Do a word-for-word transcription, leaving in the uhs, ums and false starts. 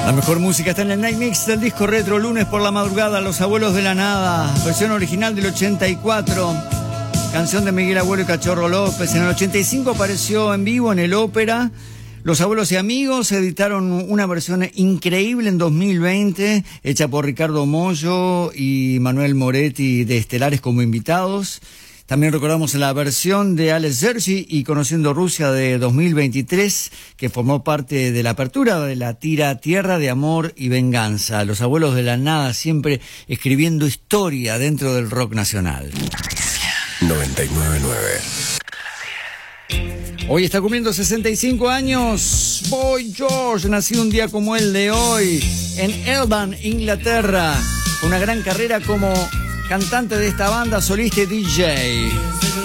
La mejor música está en el Night Mix del disco retro, lunes por la madrugada, Los Abuelos de la Nada, versión original del ochenta y cuatro, canción de Miguel Abuelo y Cachorro López. En el ochenta y cinco apareció en vivo en el Ópera. Los Abuelos y Amigos editaron una versión increíble en dos mil veinte, hecha por Ricardo Mollo y Manuel Moretti de Estelares como invitados. También recordamos la versión de Alex Sergi y Conociendo Rusia de dos mil veintitrés, que formó parte de la apertura de la tira Tierra de Amor y Venganza. Los Abuelos de la Nada, siempre escribiendo historia dentro del rock nacional. noventa y nueve punto nueve. Hoy está cumpliendo sesenta y cinco años Boy George, nacido un día como el de hoy en Elban, Inglaterra, con una gran carrera como cantante de esta banda, solista y D J.